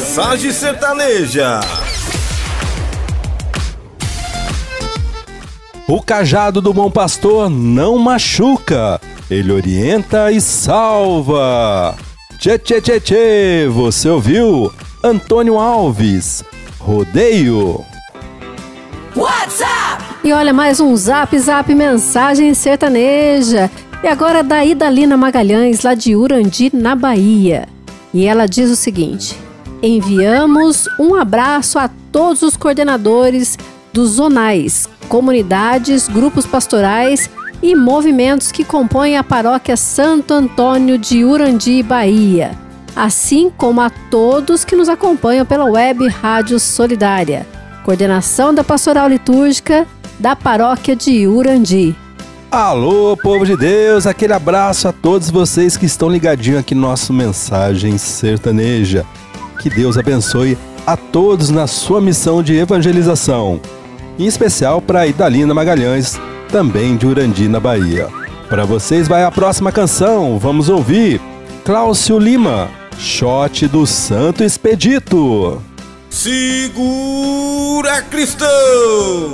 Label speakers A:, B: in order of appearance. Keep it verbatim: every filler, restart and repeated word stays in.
A: Mensagem Sertaneja.
B: O cajado do bom pastor não machuca, ele orienta e salva. Tchê, tchê, tchê, tchê, você ouviu? Antônio Alves, Rodeio.
C: WhatsApp! E olha, mais um Zap Zap Mensagem Sertaneja. E agora da Idalina Magalhães, lá de Urandi, na Bahia. E ela diz o seguinte: enviamos um abraço a todos os coordenadores dos zonais, comunidades, grupos pastorais e movimentos que compõem a paróquia Santo Antônio de Urandi, Bahia, assim como a todos que nos acompanham pela web Rádio Solidária. Coordenação da Pastoral Litúrgica da paróquia de Urandi.
B: Alô, povo de Deus, aquele abraço a todos vocês que estão ligadinhos aqui no nosso Mensagem Sertaneja. Que Deus abençoe a todos na sua missão de evangelização. Em especial para Idalina Magalhães, também de Urandi, na Bahia. Para vocês vai a próxima canção, vamos ouvir Cláudio Lima, Shot do Santo Expedito.
A: Segura, cristão!